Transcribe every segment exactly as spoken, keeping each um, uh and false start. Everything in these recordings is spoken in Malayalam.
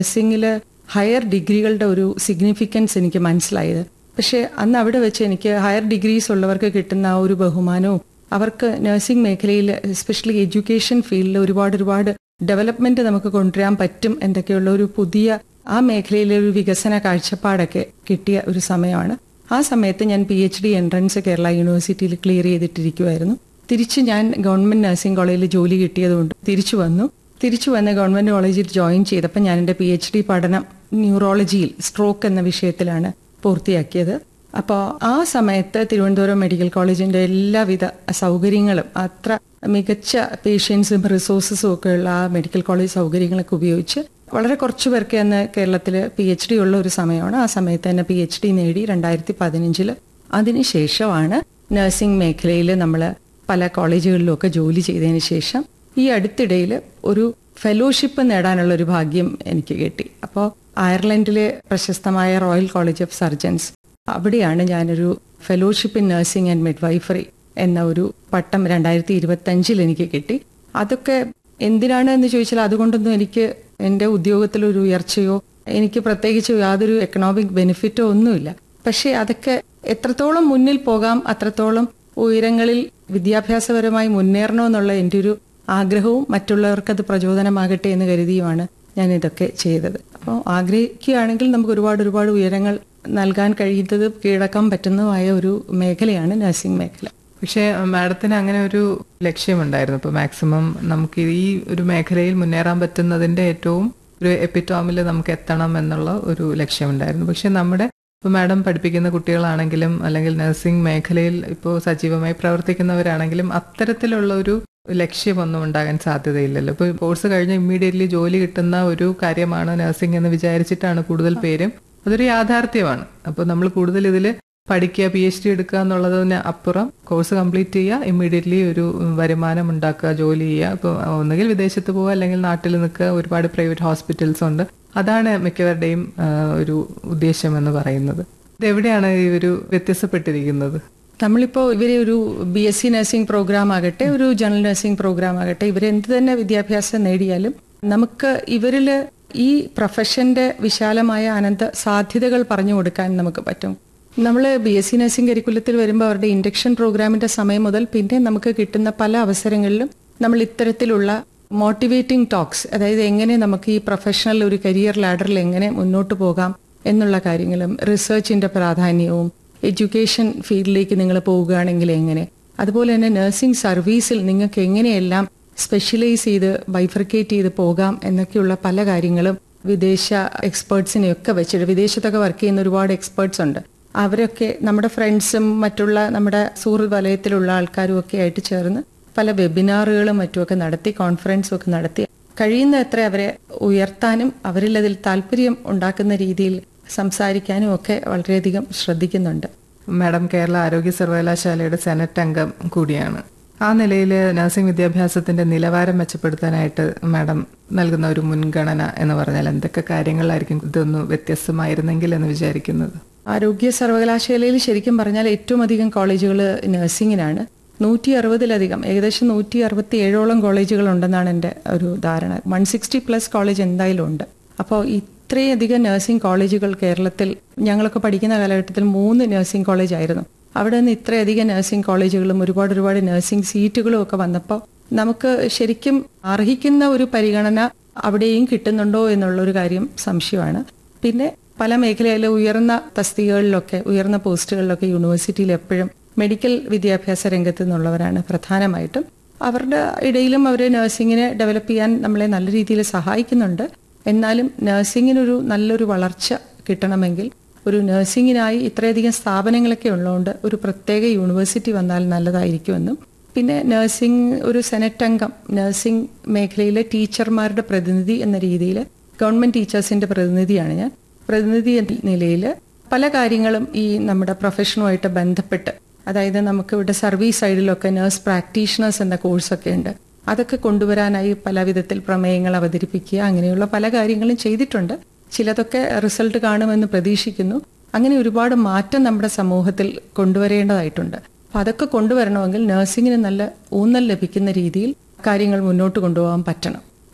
നഴ്സിംഗിൽ ഹയർ ഡിഗ്രികളുടെ ഒരു സിഗ്നിഫിക്കൻസ് എനിക്ക് മനസ്സിലായത്. പക്ഷേ അന്ന് അവിടെ വെച്ച് എനിക്ക് ഹയർ ഡിഗ്രീസ് ഉള്ളവർക്ക് കിട്ടുന്ന ആ ഒരു ബഹുമാനവും അവർക്ക് നഴ്സിംഗ് മേഖലയിൽ എസ്പെഷ്യലി എഡ്യൂക്കേഷൻ ഫീൽഡിൽ ഒരുപാട് ഒരുപാട് ഡെവലപ്മെന്റ് നമുക്ക് കൊണ്ടുവരാൻ പറ്റും എന്തൊക്കെയുള്ള ഒരു പുതിയ ആ മേഖലയിലെ ഒരു വികസന കാഴ്ചപ്പാടൊക്കെ കിട്ടിയ ഒരു സമയമാണ്. ആ സമയത്ത് ഞാൻ P H D entrance Kerala യൂണിവേഴ്സിറ്റിയിൽ ക്ലിയർ ചെയ്തിട്ടിരിക്കുമായിരുന്നു. തിരിച്ച് ഞാൻ ഗവൺമെന്റ് നഴ്സിംഗ് കോളേജിൽ ജോലി കിട്ടിയതുകൊണ്ട് തിരിച്ചു വന്നു. തിരിച്ചു വന്ന് ഗവൺമെന്റ് കോളേജിൽ ജോയിൻ ചെയ്തപ്പോൾ ഞാൻ എൻ്റെ പി എച്ച് ഡി പഠനം ന്യൂറോളജിയിൽ സ്ട്രോക്ക് എന്ന വിഷയത്തിലാണ് പൂർത്തിയാക്കിയത്. അപ്പോൾ ആ സമയത്ത് തിരുവനന്തപുരം മെഡിക്കൽ കോളേജിന്റെ എല്ലാവിധ സൗകര്യങ്ങളും അത്ര മികച്ച പേഷ്യൻസും റിസോഴ്സസും ഒക്കെ ഉള്ള ആ മെഡിക്കൽ കോളേജ് സൗകര്യങ്ങളൊക്കെ ഉപയോഗിച്ച് വളരെ കുറച്ചു പേർക്ക് അന്ന് കേരളത്തിൽ പി എച്ച് ഡി ഉള്ള ഒരു സമയമാണ്. ആ സമയത്ത് തന്നെ പി എച്ച് ഡി നേടി രണ്ടായിരത്തി പതിനഞ്ചില്. അതിനുശേഷമാണ് നഴ്സിംഗ് മേഖലയിൽ നമ്മൾ പല കോളേജുകളിലും ഒക്കെ ജോലി ചെയ്തതിന് ശേഷം ഈ അടുത്തിടയിൽ ഒരു ഫെലോഷിപ്പ് നേടാനുള്ള ഒരു ഭാഗ്യം എനിക്ക് കിട്ടി. അപ്പോൾ അയർലൻഡിലെ പ്രശസ്തമായ റോയൽ കോളേജ് ഓഫ് സർജൻസ്, അവിടെയാണ് ഞാനൊരു fellowship in nursing and midwifery എന്ന ഒരു പട്ടം രണ്ടായിരത്തി ഇരുപത്തി അഞ്ചിൽ എനിക്ക് കിട്ടി. അതൊക്കെ എന്തിനാണ് എന്ന് ചോദിച്ചാൽ അതുകൊണ്ടൊന്നും എനിക്ക് എൻ്റെ ഉദ്യോഗത്തിലൊരു ഉയർച്ചയോ എനിക്ക് പ്രത്യേകിച്ച് യാതൊരു എക്കണോമിക് ബെനിഫിറ്റോ ഒന്നുമില്ല. പക്ഷേ അതൊക്കെ എത്രത്തോളം മുന്നിൽ പോകാം അത്രത്തോളം ഉയരങ്ങളിൽ വിദ്യാഭ്യാസപരമായി മുന്നേറണമെന്നുള്ള എൻ്റെ ഒരു ആഗ്രഹവും മറ്റുള്ളവർക്കത് പ്രചോദനമാകട്ടെ എന്ന് കരുതിയുമാണ് ഞാൻ ഇതൊക്കെ ചെയ്തത്. അപ്പോൾ ആഗ്രഹിക്കുകയാണെങ്കിൽ നമുക്ക് ഒരുപാട് ഒരുപാട് ഉയരങ്ങൾ നൽകാൻ കഴിയുന്നത് കീഴടക്കാൻ പറ്റുന്നതുമായ ഒരു മേഖലയാണ് നഴ്സിംഗ് മേഖല. പക്ഷേ മാഡത്തിന് അങ്ങനെ ഒരു ലക്ഷ്യമുണ്ടായിരുന്നു, ഇപ്പോൾ മാക്സിമം നമുക്ക് ഈ ഒരു മേഖലയിൽ മുന്നേറാൻ പറ്റുന്നതിന്റെ ഏറ്റവും ഒരു എപ്പിറ്റോമിൽ നമുക്ക് എത്തണം എന്നുള്ള ഒരു ലക്ഷ്യമുണ്ടായിരുന്നു. പക്ഷെ നമ്മുടെ ഇപ്പോൾ മാഡം പഠിപ്പിക്കുന്ന കുട്ടികളാണെങ്കിലും അല്ലെങ്കിൽ നഴ്സിംഗ് മേഖലയിൽ ഇപ്പോൾ സജീവമായി പ്രവർത്തിക്കുന്നവരാണെങ്കിലും അത്തരത്തിലുള്ള ഒരു ലക്ഷ്യമൊന്നും ഉണ്ടാകാൻ സാധ്യതയില്ലല്ലോ. ഇപ്പോൾ കോഴ്സ് കഴിഞ്ഞ് ഇമ്മീഡിയറ്റ്ലി ജോലി കിട്ടുന്ന ഒരു കാര്യമാണ് നഴ്സിംഗ് എന്ന് വിചാരിച്ചിട്ടാണ് കൂടുതൽ പേരും. അതൊരു യാഥാർത്ഥ്യമാണ്. അപ്പോൾ നമ്മൾ കൂടുതൽ ഇതിൽ പഠിക്കുക, പി എച്ച് ഡി എടുക്കുക എന്നുള്ളതിന് അപ്പുറം കോഴ്സ് കംപ്ലീറ്റ് ചെയ്യുക, ഇമ്മീഡിയറ്റ്ലി ഒരു വരുമാനം ഉണ്ടാക്കുക, ജോലി ചെയ്യുക. ഇപ്പോൾ ഒന്നുകിൽ വിദേശത്ത് പോവുക അല്ലെങ്കിൽ നാട്ടിൽ നിൽക്കുക. ഒരുപാട് പ്രൈവറ്റ് ഹോസ്പിറ്റൽസ് ഉണ്ട്. അതാണ് മിക്കവരുടെയും ഒരു ഉദ്ദേശം എന്ന് പറയുന്നത്. ഇതെവിടെയാണ് ഈ ഒരു വ്യത്യസ്തപ്പെട്ടിരിക്കുന്നത്? നമ്മളിപ്പോൾ ഇവരെ ഒരു B S C nursing programme ആകട്ടെ, ഒരു ജനറൽ നഴ്സിംഗ് പ്രോഗ്രാം ആകട്ടെ, ഇവരെന്ത് തന്നെ വിദ്യാഭ്യാസം നേടിയാലും നമുക്ക് ഇവരിൽ ഈ പ്രൊഫഷന്റെ വിശാലമായ അനന്ത സാധ്യതകൾ പറഞ്ഞു കൊടുക്കാൻ നമുക്ക് പറ്റും. നമ്മൾ ബി എസ് സി നഴ്സിംഗ് കരിക്കുലത്തിൽ വരുമ്പോൾ അവരുടെ ഇൻഡക്ഷൻ പ്രോഗ്രാമിന്റെ സമയം മുതൽ പിന്നെ നമുക്ക് കിട്ടുന്ന പല അവസരങ്ങളിലും നമ്മൾ ഇത്തരത്തിലുള്ള മോട്ടിവേറ്റിംഗ് ടോക്സ്, അതായത് എങ്ങനെ നമുക്ക് ഈ പ്രൊഫഷണൽ ഒരു കരിയർ ലാഡറിൽ എങ്ങനെ മുന്നോട്ട് പോകാം എന്നുള്ള കാര്യങ്ങളും, റിസർച്ചിന്റെ പ്രാധാന്യവും, എഡ്യൂക്കേഷൻ ഫീൽഡിലേക്ക് നിങ്ങൾ പോവുകയാണെങ്കിൽ എങ്ങനെ, അതുപോലെ തന്നെ നഴ്സിംഗ് സർവീസിൽ നിങ്ങൾക്ക് എങ്ങനെയെല്ലാം സ്പെഷ്യലൈസ് ചെയ്ത് ബൈഫർക്കേറ്റ് ചെയ്ത് പോകാം എന്നൊക്കെയുള്ള പല കാര്യങ്ങളും വിദേശ എക്സ്പേർട്സിനെയൊക്കെ വെച്ചിട്ട്, വിദേശത്തൊക്കെ വർക്ക് ചെയ്യുന്ന ഒരുപാട് എക്സ്പേർട്സ് ഉണ്ട്. അവരൊക്കെ നമ്മുടെ ഫ്രണ്ട്സും മറ്റുള്ള നമ്മുടെ സുഹൃത്ത് വലയത്തിലുള്ള ആൾക്കാരും ഒക്കെ ആയിട്ട് ചേർന്ന് പല വെബിനാറുകളും മറ്റുമൊക്കെ നടത്തി, കോൺഫറൻസും ഒക്കെ നടത്തി കഴിയുന്ന എത്ര അവരെ ഉയർത്താനും അവരിൽ അതിൽ താല്പര്യം ഉണ്ടാക്കുന്ന രീതിയിൽ സംസാരിക്കാനും ഒക്കെ വളരെയധികം ശ്രദ്ധിക്കുന്നുണ്ട്. മാഡം കേരള ആരോഗ്യ സർവകലാശാലയുടെ സെനറ്റ് അംഗം കൂടിയാണ്. ആ നിലയിൽ നഴ്സിംഗ് വിദ്യാഭ്യാസത്തിന്റെ നിലവാരം മെച്ചപ്പെടുത്താനായിട്ട് മാഡം നൽകുന്ന ഒരു മുൻഗണന എന്ന് പറഞ്ഞാൽ എന്തൊക്കെ കാര്യങ്ങളായിരിക്കും ഇതൊന്ന് വ്യത്യസ്തമായിരുന്നെങ്കിൽ എന്ന് വിചാരിക്കുന്നത്? ആരോഗ്യ സർവകലാശാലയിൽ ശരിക്കും പറഞ്ഞാൽ ഏറ്റവും അധികം കോളേജുകൾ നഴ്സിംഗിനാണ്. നൂറ്റി അറുപതിലധികം ഏകദേശം നൂറ്റി അറുപത്തി ഏഴോളം കോളേജുകൾ ഉണ്ടെന്നാണ് എൻ്റെ ഒരു ധാരണ. വൺ സിക്സ്റ്റി പ്ലസ് കോളേജ് എന്തായാലും ഉണ്ട്. അപ്പോൾ ഇത്രയധികം നഴ്സിംഗ് കോളേജുകൾ കേരളത്തിൽ, ഞങ്ങളൊക്കെ പഠിക്കുന്ന കാലഘട്ടത്തിൽ മൂന്ന് നഴ്സിംഗ് കോളേജ് ആയിരുന്നു. അവിടെ നിന്ന് ഇത്രയധികം നഴ്സിംഗ് കോളേജുകളും ഒരുപാട് ഒരുപാട് നഴ്സിംഗ് സീറ്റുകളും ഒക്കെ വന്നപ്പോൾ നമുക്ക് ശരിക്കും അർഹിക്കുന്ന ഒരു പരിഗണന അവിടെയും കിട്ടുന്നുണ്ടോ എന്നുള്ളൊരു കാര്യം സംശയമാണ്. പിന്നെ പല മേഖലയിലെ ഉയർന്ന തസ്തികകളിലൊക്കെ, ഉയർന്ന പോസ്റ്റുകളിലൊക്കെ യൂണിവേഴ്സിറ്റിയിൽ എപ്പോഴും മെഡിക്കൽ വിദ്യാഭ്യാസ രംഗത്ത് നിന്നുള്ളവരാണ് പ്രധാനമായിട്ടും. അവരുടെ ഇടയിലും അവർ നഴ്സിംഗിനെ ഡെവലപ്പ് ചെയ്യാൻ നമ്മളെ നല്ല രീതിയിൽ സഹായിക്കുന്നുണ്ട്. എന്നാലും നഴ്സിംഗിനൊരു നല്ലൊരു വളർച്ച കിട്ടണമെങ്കിൽ ഒരു നഴ്സിംഗിനായി ഇത്രയധികം സ്ഥാപനങ്ങളൊക്കെ ഉള്ളതുകൊണ്ട് ഒരു പ്രത്യേക യൂണിവേഴ്സിറ്റി വന്നാൽ നല്ലതായിരിക്കുമെന്നും, പിന്നെ നഴ്സിംഗ് ഒരു സെനറ്റ് അംഗം, നഴ്സിംഗ് മേഖലയിലെ ടീച്ചർമാരുടെ പ്രതിനിധി എന്ന രീതിയിൽ, ഗവൺമെന്റ് ടീച്ചേഴ്സിന്റെ പ്രതിനിധിയാണ് ഞാൻ. പ്രതിനിധി എന്ന നിലയിൽ പല കാര്യങ്ങളും ഈ നമ്മുടെ പ്രൊഫഷനുമായിട്ട് ബന്ധപ്പെട്ട്, അതായത് നമുക്ക് ഇവിടെ സർവീസ് സൈഡിലൊക്കെ നഴ്സ് പ്രാക്ടീഷണേഴ്സ് എന്ന കോഴ്സൊക്കെ ഉണ്ട്. അതൊക്കെ കൊണ്ടുവരാനായി പല വിധത്തിൽ പ്രമേയങ്ങൾ അവതരിപ്പിക്കുക, അങ്ങനെയുള്ള പല കാര്യങ്ങളും ചെയ്തിട്ടുണ്ട്. ചിലതൊക്കെ റിസൾട്ട് കാണുമെന്ന് പ്രതീക്ഷിക്കുന്നു. അങ്ങനെ ഒരുപാട് മാറ്റം നമ്മുടെ സമൂഹത്തിൽ കൊണ്ടുവരേണ്ടതായിട്ടുണ്ട്. അപ്പം അതൊക്കെ കൊണ്ടുവരണമെങ്കിൽ നഴ്സിംഗിന് നല്ല ഊന്നൽ ലഭിക്കുന്ന രീതിയിൽ കാര്യങ്ങൾ മുന്നോട്ട് കൊണ്ടുപോകാൻ പറ്റണം.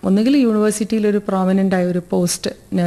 ഒന്നുകിൽ യൂണിവേഴ്സിറ്റിയിൽ ഒരു പ്രോമിനൻ്റ് ആയ ഒരു പോസ്റ്റ്